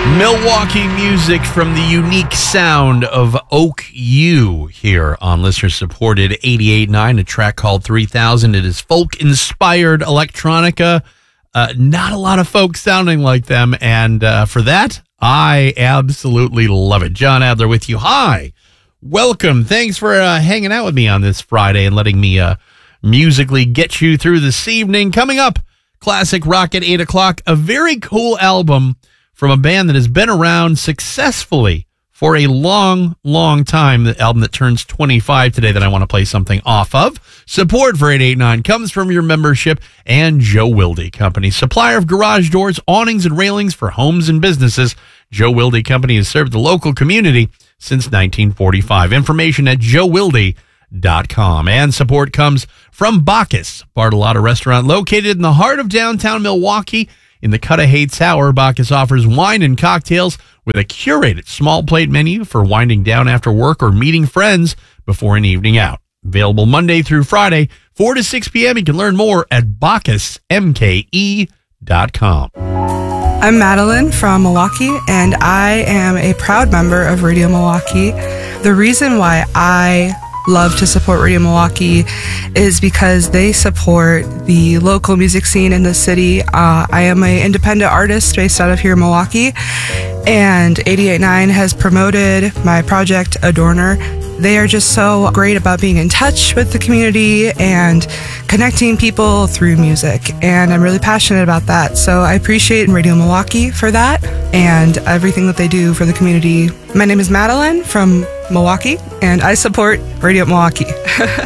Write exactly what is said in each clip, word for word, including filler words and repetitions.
Milwaukee music from the unique sound of Oak U here on listener-supported eighty-eight point nine, a track called three thousand. It is folk-inspired electronica. Uh, not a lot of folks sounding like them, and uh, for that, I absolutely love it. John Adler with you. Hi. Welcome. Thanks for uh, hanging out with me on this Friday and letting me uh, musically get you through this evening. Coming up, classic rock at eight o'clock, a very cool album from a band that has been around successfully for a long, long time. The album that turns twenty-five today that I want to play something off of. Support for eighty-eight point nine comes from your membership and Joe Wilde Company, supplier of garage doors, awnings, and railings for homes and businesses. Joe Wilde Company has served the local community since nineteen forty-five. Information at joe wilde dot com. And support comes from Bacchus, Bartolotta Restaurant, located in the heart of downtown Milwaukee. In the Cudahy Tower, Bacchus offers wine and cocktails with a curated small plate menu for winding down after work or meeting friends before an evening out. Available Monday through Friday, four to six p.m. You can learn more at bacchus m k e dot com. I'm Madeline from Milwaukee, and I am a proud member of Radio Milwaukee. The reason why I love to support Radio Milwaukee is because they support the local music scene in the city. Uh, I am an independent artist based out of here in Milwaukee, and eighty-eight point nine has promoted my project Adorner. They are just so great about being in touch with the community and connecting people through music, and I'm really passionate about that. So I appreciate Radio Milwaukee for that and everything that they do for the community. My name is Madeline from Milwaukee, and I support Radio Milwaukee.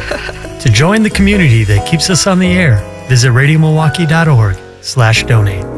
To join the community that keeps us on the air, visit radio milwaukee dot org slash donate.